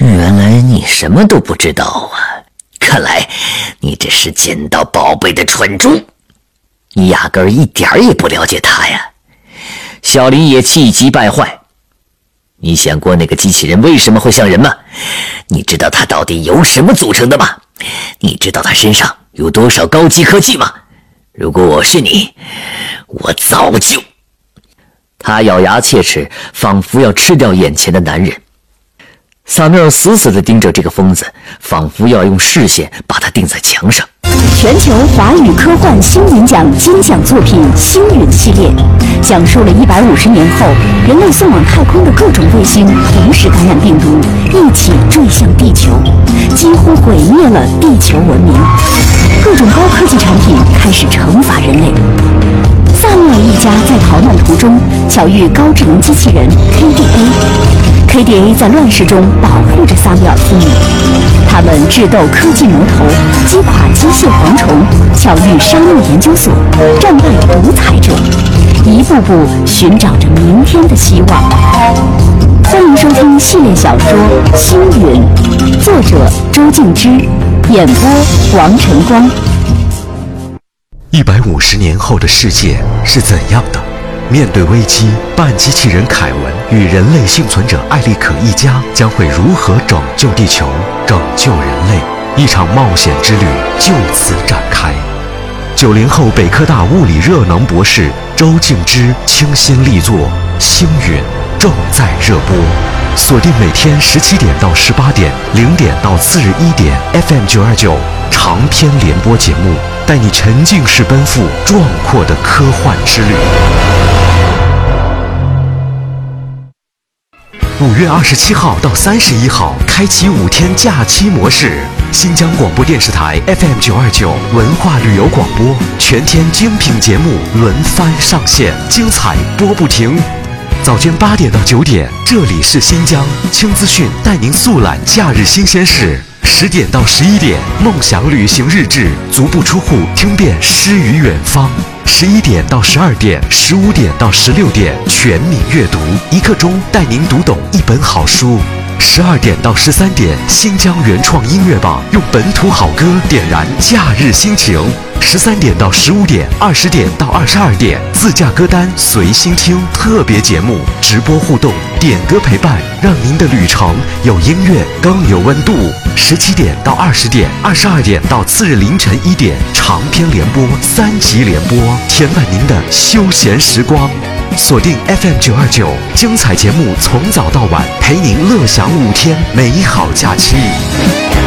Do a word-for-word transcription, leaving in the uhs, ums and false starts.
原来你什么都不知道啊！看来你这是捡到宝贝的蠢猪，你压根儿一点儿也不了解他呀！小林也气急败坏。你想过那个机器人为什么会像人吗？你知道它到底由什么组成的吗？你知道它身上有多少高级科技吗？如果我是你，我早就……他咬牙切齿，仿佛要吃掉眼前的男人。萨缪尔死死地盯着这个疯子，仿佛要用视线把他钉在墙上。 全球华语科幻星云奖金奖作品《星云》系列，讲述了一百五十年后人类送往太空的各种卫星同时感染病毒，一起坠向地球，几乎毁灭了地球文明。各种高科技产品开始惩罚人类。萨缪尔一家在逃难途中巧遇高智能机器人 K D A，K D A 在乱世中保护着萨缪尔父母。他们智斗科技魔头，击垮机械蝗虫，巧遇生物研究所，战败独裁者，一步步寻找着明天的希望。欢迎收听系列小说《星云》，作者周静之，演播王晨光。 一百五十年后的世界是怎样的？面对危机，半机器人凯文与人类幸存者艾利可一家将会如何拯救地球、拯救人类？一场冒险之旅就此展开。九零后北科大物理热能博士周静之倾心力作《星云》正在热播，锁定每天十七点到十八点、零点到次日一点 F M 九二九长篇联播节目，带你沉浸式奔赴壮阔的科幻之旅。五月二十七号到三十一号，开启五天假期模式。新疆广播电视台 F M 九二九文化旅游广播，全天精品节目轮番上线，精彩播不停。早间八点到九点，这里是新疆轻资讯，带您速览假日新鲜事。十点到十一点，梦想旅行日志，足不出户听遍诗与远方。十一点到十二点，十五点到十六点，全民阅读，一刻钟带您读懂一本好书。十二点到十三点，新疆原创音乐榜，用本土好歌点燃假日心情。十三点到十五点，二十点到二十二点，自驾歌单随心听，特别节目直播互动，点歌陪伴，让您的旅程有音乐更有温度。十七点到二十点，二十二点到次日凌晨一点，长篇联播三集联播，填满您的休闲时光。锁定 F M 九二九，精彩节目从早到晚，陪您乐享五天美好假期。